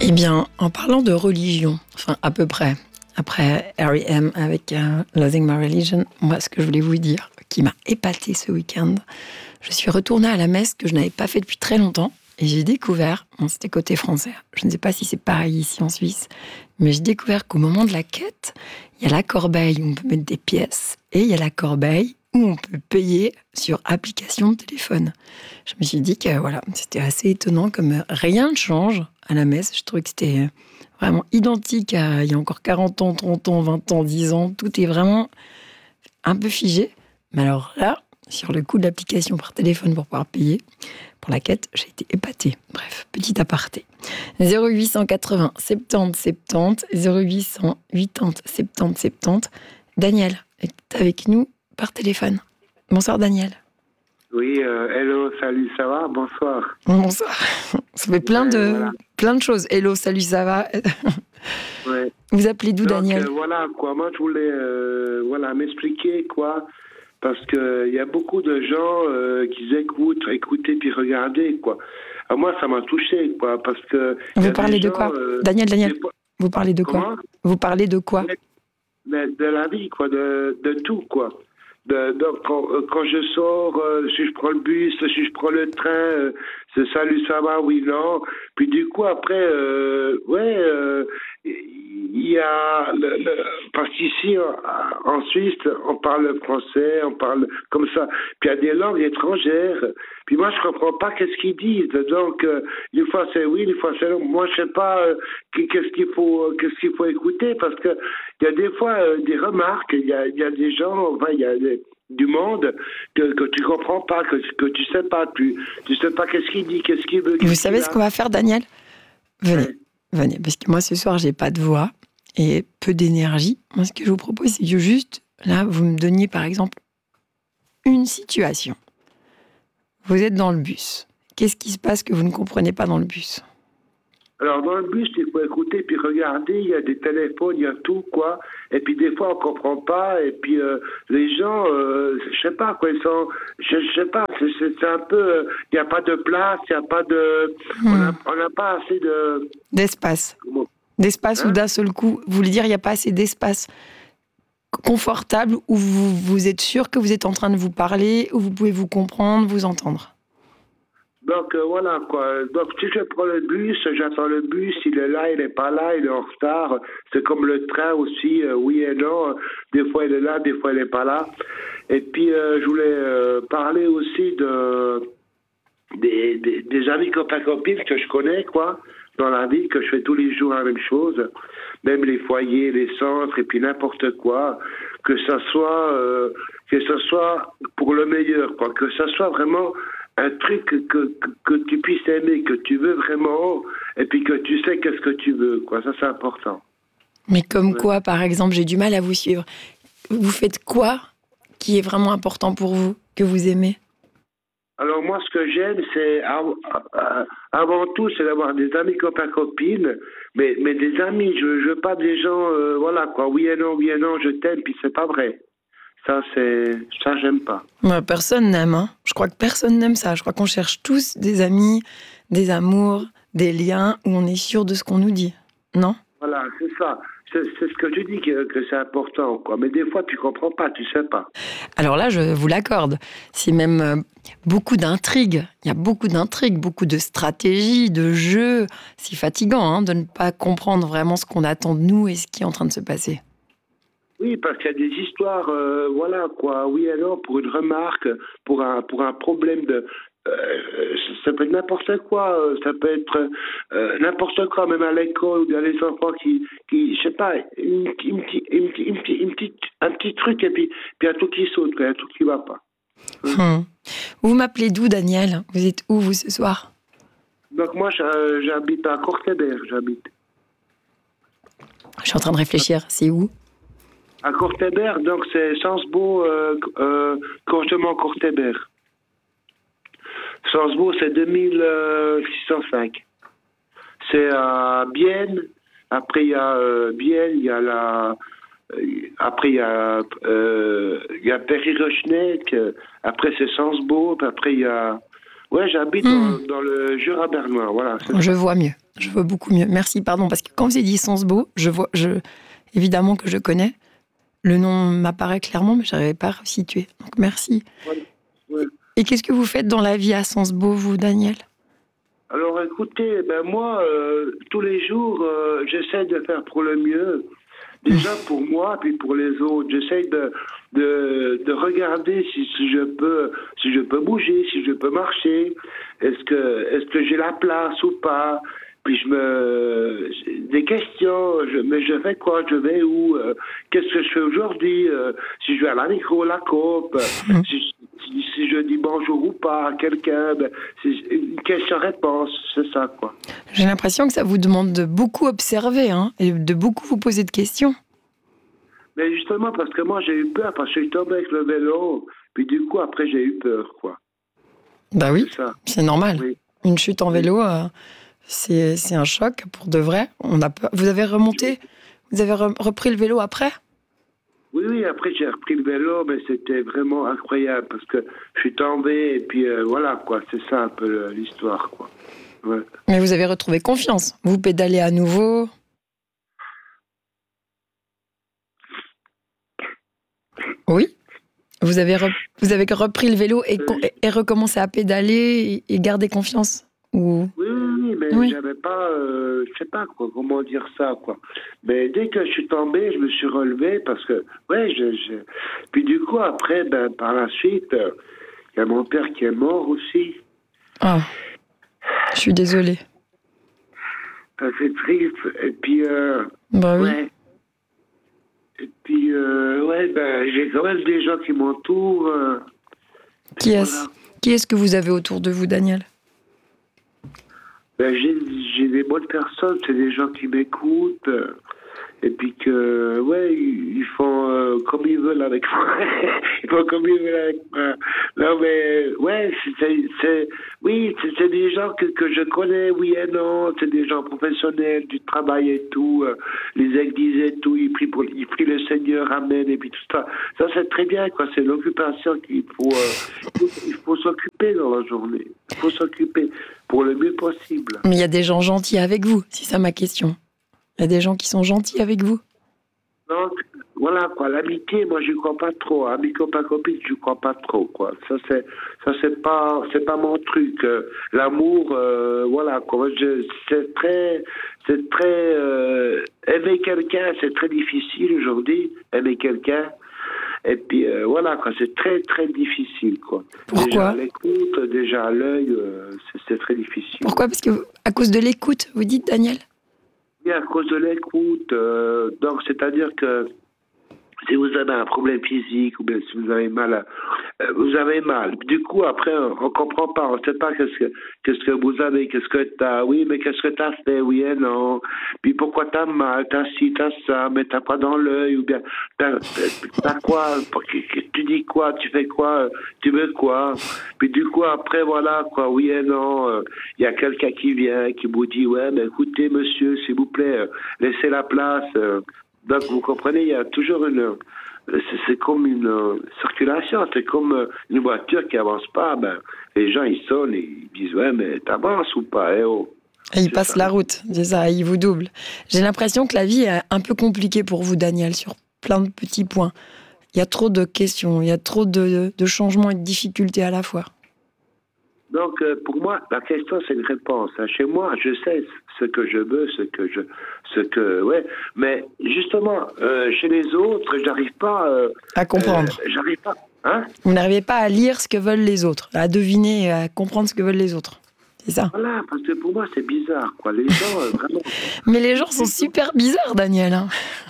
Eh bien, en parlant de religion, enfin à peu près, après R.E.M. avec Losing My Religion, moi ce que je voulais vous dire, qui m'a épatée ce week-end, je suis retournée à la messe que je n'avais pas fait depuis très longtemps et j'ai découvert, bon, c'était côté français, je ne sais pas si c'est pareil ici en Suisse, mais j'ai découvert qu'au moment de la quête, il y a la corbeille où on peut mettre des pièces et il y a la corbeille où on peut payer sur application de téléphone. Je me suis dit que voilà, c'était assez étonnant, comme rien ne change à la messe. Je trouvais que c'était vraiment identique à il y a encore 40 ans, 30 ans, 20 ans, 10 ans. Tout est vraiment un peu figé. Mais alors là, sur le coup de l'application par téléphone pour pouvoir payer pour la quête, j'ai été épatée. Bref, petit aparté. 0880 70 70, 0800 80 70 70. Daniel est avec nous par téléphone. Bonsoir Daniel. Oui, hello, salut, ça va? Bonsoir. Bonsoir. Ça fait plein de choses. Hello, salut, ça va? Ouais. Vous appelez d'où, Daniel? Voilà, quoi. Moi, je voulais m'expliquer, quoi. Parce qu'il y a beaucoup de gens qui écoutez puis regardez, quoi. Alors moi, ça m'a touché, quoi. Parce que. Vous parlez de quoi? Daniel, vous parlez de quoi? Comment? Vous parlez de quoi? De la vie, quoi. De tout, quoi. Donc, quand je sors, si je prends le bus, si je prends le train, c'est salut, ça va, oui, non. Puis du coup, après, il y a parce qu'ici, en Suisse, on parle français, on parle comme ça. Puis il y a des langues étrangères. Puis moi, je comprends pas qu'est-ce qu'ils disent. Donc, une fois c'est oui, une fois c'est non. Moi, je sais pas qu'est-ce qu'il faut écouter, parce que il y a des fois des remarques. Il y a des gens, enfin, il y a du monde que tu comprends pas, que tu sais pas, tu sais pas qu'est-ce qu'il dit, qu'est-ce qu'il veut. Vous savez ce qu'on va faire, Daniel? Venez, parce que moi ce soir j'ai pas de voix et peu d'énergie. Moi, ce que je vous propose, c'est que juste là, vous me donniez par exemple une situation. Vous êtes dans le bus. Qu'est-ce qui se passe que vous ne comprenez pas dans le bus? Alors, dans le bus, il faut écouter puis regarder. Il y a des téléphones, il y a tout, quoi. Et puis, des fois, on comprend pas. Et puis, les gens, je sais pas, quoi, ils sont... Je sais pas, c'est un peu... Il n'y a pas de place, il n'y a pas de... On n'a pas assez de... D'espace. Comment? D'espace, ou d'un seul coup, vous voulez dire il n'y a pas assez d'espace confortable où vous êtes sûr que vous êtes en train de vous parler, où vous pouvez vous comprendre, vous entendre? Donc, voilà, quoi. Donc, si je prends le bus, j'attends le bus, il est là, il n'est pas là, il est en retard. C'est comme le train aussi, oui et non. Des fois, il est là, des fois, il n'est pas là. Et puis, je voulais parler aussi des amis copains-copines que je connais, quoi, dans la vie, que je fais tous les jours la même chose. Même les foyers, les centres, et puis n'importe quoi. Que ça soit pour le meilleur, quoi. Que ça soit vraiment un truc que tu puisses aimer, que tu veux vraiment, et puis que tu sais qu'est-ce que tu veux, quoi. Ça, c'est important. Mais comme quoi, par exemple, j'ai du mal à vous suivre. Vous faites quoi qui est vraiment important pour vous, que vous aimez? Alors moi, ce que j'aime, c'est avant tout, c'est d'avoir des amis copains-copines, mais des amis. Je veux pas des gens, voilà, quoi. Oui et non, je t'aime, puis c'est pas vrai. Ça, j'aime pas. Personne n'aime, hein. Je crois que personne n'aime ça. Je crois qu'on cherche tous des amis, des amours, des liens où on est sûr de ce qu'on nous dit, non? Voilà, c'est ça. C'est ce que tu dis que c'est important, quoi. Mais des fois, tu comprends pas, tu sais pas. Alors là, je vous l'accorde. C'est même beaucoup d'intrigues. Il y a beaucoup d'intrigues, beaucoup de stratégies, de jeux. C'est fatigant, hein, de ne pas comprendre vraiment ce qu'on attend de nous et ce qui est en train de se passer. Oui, parce qu'il y a des histoires, voilà, quoi. Oui et non, pour une remarque, pour un problème de... ça peut être n'importe quoi, ça peut être n'importe quoi, même à l'école, où il y a les enfants qui je sais pas, un petit truc, et puis un tout qui saute, un tout qui va pas. Vous m'appelez d'où, Daniel? Vous êtes où, vous, ce soir? Donc moi, j'habite à Courthéber, Je suis en train de réfléchir, c'est où? À Courthéber, donc c'est Sensbo, correctement Courthéber. Sensbo, c'est 2605. C'est à Bienne. Après, il y a Bienne, il y a après, il y a Perry-Rochneck. Après, c'est Sensbo. Après, il y a Ouais, j'habite dans le Jura bernois, voilà. Je vois mieux, je vois beaucoup mieux. Merci, pardon, parce que quand vous avez dit Sens-Beau, évidemment que je connais. Le nom m'apparaît clairement, mais je n'arrivais pas à resituer. Donc merci. Ouais. Et qu'est-ce que vous faites dans la vie à Sens-Beau, vous, Daniel? Alors écoutez, moi, tous les jours, j'essaie de faire pour le mieux. Déjà pour moi, puis pour les autres. J'essaie de regarder si je peux bouger, si je peux marcher. Est-ce que j'ai la place ou pas? Puis des questions, mais je fais quoi? Je vais où? Qu'est-ce que je fais aujourd'hui? Si je vais à la micro, la coop, si je dis bonjour ou pas à quelqu'un, c'est une question-réponse, c'est ça, quoi. J'ai l'impression que ça vous demande de beaucoup observer, hein, et de beaucoup vous poser de questions. Mais justement, parce que moi, j'ai eu peur, parce que je suis tombé avec le vélo, puis du coup, après, j'ai eu peur, quoi. Bah oui, c'est normal. Oui. Une chute en vélo, c'est un choc pour de vrai. On a peur. Vous avez remonté? Vous avez repris le vélo après? Oui, après j'ai repris le vélo, mais c'était vraiment incroyable parce que je suis tombé et puis voilà, quoi. C'est ça un peu l'histoire, quoi. Ouais. Mais vous avez retrouvé confiance. Vous pédalez à nouveau? Oui. Vous avez repris le vélo et recommencé à pédaler et garder confiance? Ou... Oui, mais j'avais pas, je sais pas quoi, comment dire ça, quoi. Mais dès que je suis tombé, je me suis relevé parce que, puis du coup, après, par la suite, il y a mon père qui est mort aussi. Ah, je suis désolée. C'est triste. Et puis, bah oui. Ouais. Et puis, j'ai quand même des gens qui m'entourent. Qui est-ce que vous avez autour de vous, Daniel? J'ai des bonnes personnes, c'est des gens qui m'écoutent. Et puis que, ils font comme ils veulent avec moi. Ils font comme ils veulent avec moi. Non, mais, c'est des gens que je connais, oui et non. C'est des gens professionnels, du travail et tout. Les églises et tout. Ils prient le Seigneur, amen, et puis tout ça. Ça, c'est très bien, quoi. C'est l'occupation qu'il faut, il faut s'occuper dans la journée. Il faut s'occuper pour le mieux possible. Mais il y a des gens gentils avec vous, c'est ça ma question. Il y a des gens qui sont gentils avec vous? Donc, voilà, quoi. L'amitié, moi, je ne crois pas trop. Amis, copains, copines, je ne crois pas trop, quoi. Ça, c'est pas mon truc. L'amour, voilà, quoi. C'est très, aimer quelqu'un, c'est très difficile aujourd'hui. Aimer quelqu'un. Et puis, voilà, quoi. C'est très, très difficile, quoi. Pourquoi? Déjà à l'écoute, déjà à l'œil, c'est très difficile. Pourquoi? Parce que, à cause de l'écoute, vous dites, Daniel? Oui, à cause de l'écoute. Donc, c'est-à-dire que si vous avez un problème physique ou bien si vous avez mal, vous avez mal. Du coup, après, on comprend pas. On sait pas qu'est-ce que vous avez, qu'est-ce que t'as. Oui, mais qu'est-ce que t'as fait? Oui et non. Puis pourquoi t'as mal? T'as ci, t'as ça. Mais t'as quoi dans l'œil? Ou bien t'as quoi? Tu dis quoi? Tu fais quoi? Tu veux quoi? Puis du coup, après, voilà, quoi. Oui et non. Il y a quelqu'un qui vient, qui vous dit, ouais, mais écoutez, monsieur, s'il vous plaît, laissez la place. Donc, vous comprenez, il y a toujours c'est comme une circulation, c'est comme une voiture qui avance pas. Les gens, ils sonnent et ils disent, ouais, mais t'avances ou pas, oh. Et ils passent la route, c'est ça, ils vous doublent. J'ai l'impression que la vie est un peu compliquée pour vous, Daniel, sur plein de petits points. Il y a trop de questions, il y a trop de changements et de difficultés à la fois. Donc, pour moi, la question, c'est une réponse. Chez moi, je sais ce que je veux, mais justement, chez les autres, j'arrive pas à comprendre. J'arrive pas. Hein? Vous n'arrivez pas à lire ce que veulent les autres, à deviner, à comprendre ce que veulent les autres. C'est ça. Voilà, parce que pour moi, c'est bizarre, quoi. Les gens, vraiment. Mais les gens sont super bizarres, Daniel. Hein.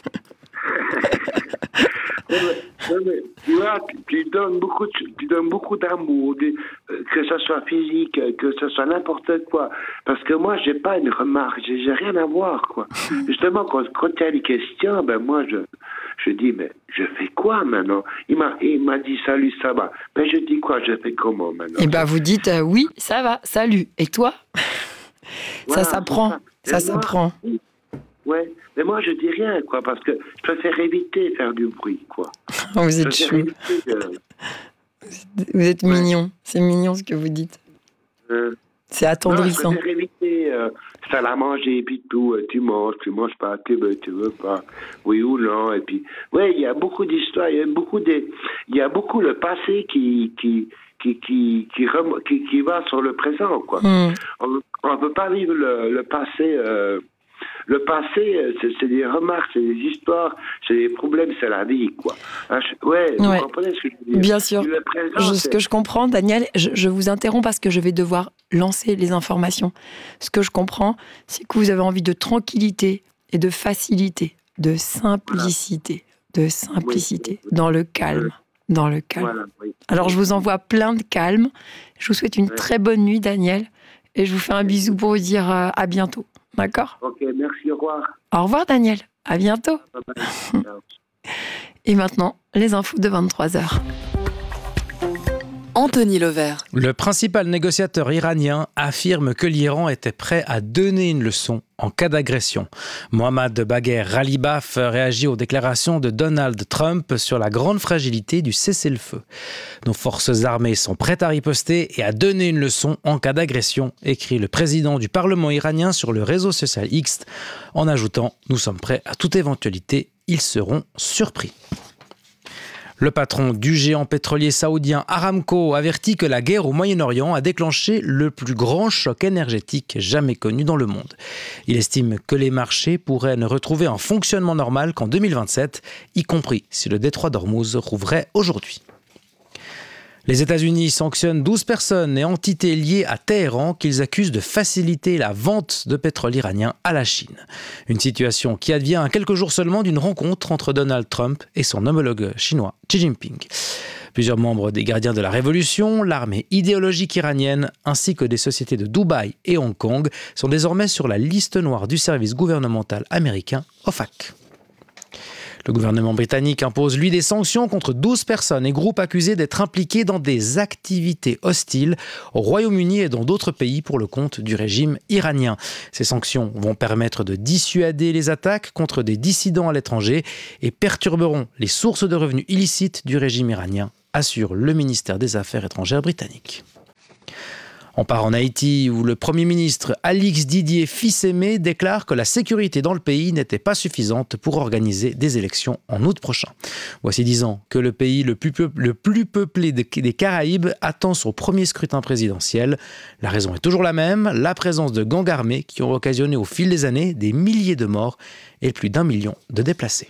Tu donnes beaucoup d'amour, que ça soit physique, que ça soit n'importe quoi. Parce que moi, j'ai pas une remarque, j'ai rien à voir, quoi. Justement, quand il y a une question, moi, je dis, mais je fais quoi maintenant? Il m'a dit, salut, ça va. Mais je dis quoi? Je fais comment maintenant? Et vous dites, oui, ça va, salut. Et toi? Voilà, ça s'apprend, ça s'apprend. Ouais, mais moi je dis rien, quoi, parce que je préfère éviter de faire du bruit, quoi. Vous êtes chou. Vous êtes mignon, c'est mignon ce que vous dites. C'est attendrissant. Non, je préfère éviter faire la manger et puis tout. Tu manges pas, tu veux pas. Oui ou non. Et puis, ouais, il y a beaucoup d'histoires. Il y a beaucoup le passé qui va sur le présent, quoi. On peut pas vivre le passé. Le passé, c'est des remarques, c'est des histoires, c'est des problèmes, c'est la vie, quoi. Vous comprenez ce que je veux dire? Bien sûr. Ce que je comprends, Daniel, je vous interromps parce que je vais devoir lancer les informations. Ce que je comprends, c'est que vous avez envie de tranquillité et de facilité, de simplicité, dans le calme. Dans le calme. Voilà, oui. Alors, je vous envoie plein de calme. Je vous souhaite une très bonne nuit, Daniel. Et je vous fais un bisou pour vous dire à bientôt. D'accord ? Ok, merci, au revoir. Au revoir, Daniel. À bientôt. Bye bye. Et maintenant, les infos de 23h. Anthony Levert. Le principal négociateur iranien affirme que l'Iran était prêt à donner une leçon en cas d'agression. Mohammad Bagher Ghalibaf réagit aux déclarations de Donald Trump sur la grande fragilité du cessez-le-feu. Nos forces armées sont prêtes à riposter et à donner une leçon en cas d'agression, écrit le président du Parlement iranien sur le réseau social X, en ajoutant « Nous sommes prêts à toute éventualité, ils seront surpris ». Le patron du géant pétrolier saoudien Aramco avertit que la guerre au Moyen-Orient a déclenché le plus grand choc énergétique jamais connu dans le monde. Il estime que les marchés pourraient ne retrouver un fonctionnement normal qu'en 2027, y compris si le détroit d'Ormuz rouvrait aujourd'hui. Les États-Unis sanctionnent 12 personnes et entités liées à Téhéran qu'ils accusent de faciliter la vente de pétrole iranien à la Chine. Une situation qui advient à quelques jours seulement d'une rencontre entre Donald Trump et son homologue chinois Xi Jinping. Plusieurs membres des gardiens de la révolution, l'armée idéologique iranienne, ainsi que des sociétés de Dubaï et Hong Kong sont désormais sur la liste noire du service gouvernemental américain OFAC. Le gouvernement britannique impose, lui, des sanctions contre 12 personnes et groupes accusés d'être impliqués dans des activités hostiles au Royaume-Uni et dans d'autres pays pour le compte du régime iranien. Ces sanctions vont permettre de dissuader les attaques contre des dissidents à l'étranger et perturberont les sources de revenus illicites du régime iranien, assure le ministère des Affaires étrangères britannique. On part en Haïti où le Premier ministre Alix Didier Fils-Aimé déclare que la sécurité dans le pays n'était pas suffisante pour organiser des élections en août prochain. Voici 10 ans que le pays le plus peuplé des Caraïbes attend son premier scrutin présidentiel. La raison est toujours la même, la présence de gangs armés qui ont occasionné au fil des années des milliers de morts et plus d'1 million de déplacés.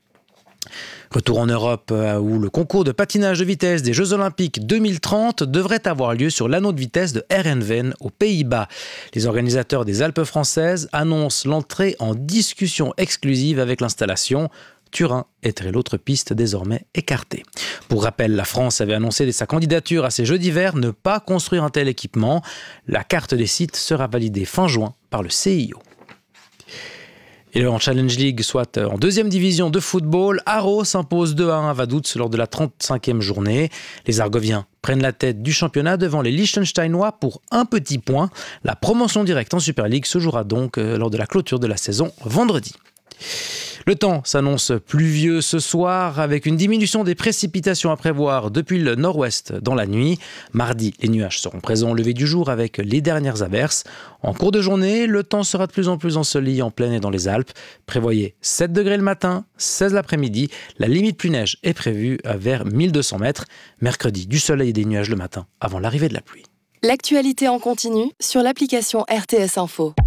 Retour en Europe où le concours de patinage de vitesse des Jeux Olympiques 2030 devrait avoir lieu sur l'anneau de vitesse de Herenveen aux Pays-Bas. Les organisateurs des Alpes françaises annoncent l'entrée en discussion exclusive avec l'installation. Turin était l'autre piste désormais écartée. Pour rappel, la France avait annoncé dès sa candidature à ces Jeux d'hiver ne pas construire un tel équipement. La carte des sites sera validée fin juin par le CIO. Et en Challenge League, soit en deuxième division de football, Haro s'impose 2-1 à Vaduz lors de la 35e journée. Les Argoviens prennent la tête du championnat devant les Liechtensteinois pour un petit point. La promotion directe en Super League se jouera donc lors de la clôture de la saison vendredi. Le temps s'annonce pluvieux ce soir avec une diminution des précipitations à prévoir depuis le nord-ouest dans la nuit. Mardi, les nuages seront présents au lever du jour avec les dernières averses. En cours de journée, le temps sera de plus en plus ensoleillé en plaine et dans les Alpes. Prévoyez 7 degrés le matin, 16 l'après-midi. La limite pluie neige est prévue vers 1200 mètres. Mercredi, du soleil et des nuages le matin avant l'arrivée de la pluie. L'actualité en continu sur l'application RTS Info.